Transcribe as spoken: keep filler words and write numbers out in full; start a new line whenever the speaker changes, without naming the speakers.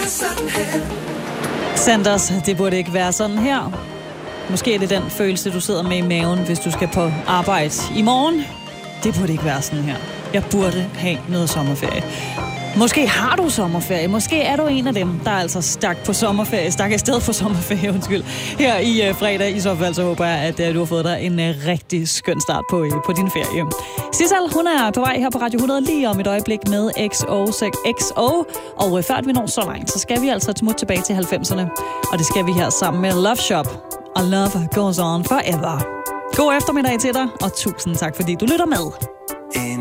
Sanders, det burde ikke være sådan her. Måske er det den følelse, du sidder med i maven, hvis du skal på arbejde i morgen. Det burde ikke være sådan her. Jeg burde have noget sommerferie. Måske har du sommerferie. Måske er du en af dem, der er altså stak på sommerferie. Stak afsted på sommerferie, undskyld. Her i uh, fredag. I så fald så håber jeg, at uh, du har fået dig en uh, rigtig skøn start på, uh, på din ferie. Sissal, hun er på vej her på Radio hundrede lige om et øjeblik med X O X O. Og uh, før vi når så langt, så skal vi altså et smut tilbage til halvfemserne. Og det skal vi her sammen med Love Shop. Og Love Goes On Forever. God eftermiddag til dig, og tusind tak, fordi du lytter med.